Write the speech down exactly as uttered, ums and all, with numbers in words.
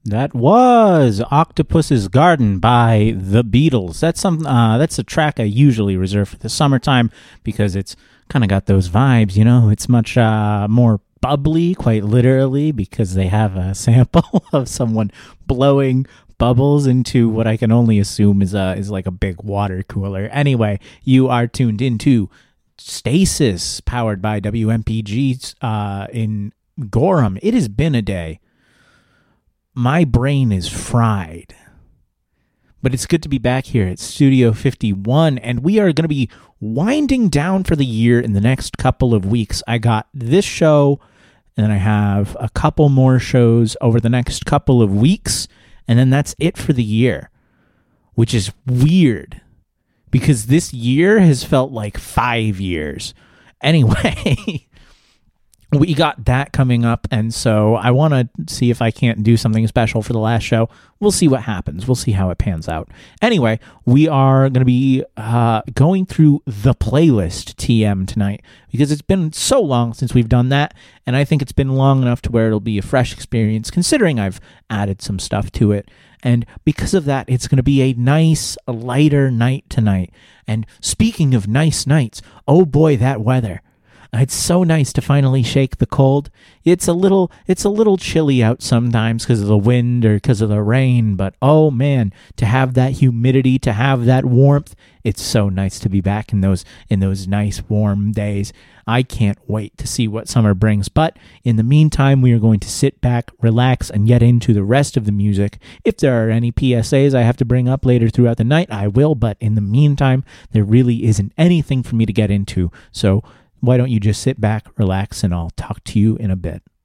That was Octopus's Garden by The Beatles. That's some. Uh, that's a track I usually reserve for the summertime because it's kind of got those vibes, you know. It's much uh, more bubbly, quite literally, because they have a sample of someone blowing bubbles into what I can only assume is a, is like a big water cooler. Anyway, you are tuned into Stasis, powered by W M P G uh, in Gorham. It has been a day. My brain is fried. But it's good to be back here at Studio fifty-one, and we are going to be winding down for the year in the next couple of weeks. I got this show, and then I have a couple more shows over the next couple of weeks, and then that's it for the year, which is weird, because this year has felt like five years. Anyway, we got that coming up, and so I want to see if I can't do something special for the last show. We'll see what happens. We'll see how it pans out. Anyway, we are going to be uh, going through the playlist T M tonight, because it's been so long since we've done that, and I think it's been long enough to where it'll be a fresh experience, considering I've added some stuff to it. And because of that, it's going to be a nice, lighter night tonight. And speaking of nice nights, oh boy, that weather. It's so nice to finally shake the cold. It's a little it's a little chilly out sometimes because of the wind or because of the rain, but oh man, to have that humidity, to have that warmth, it's so nice to be back in those in those nice warm days. I can't wait to see what summer brings, but in the meantime, we are going to sit back, relax, and get into the rest of the music. If there are any P S As I have to bring up later throughout the night, I will, but in the meantime, there really isn't anything for me to get into, so why don't you just sit back, relax, and I'll talk to you in a bit.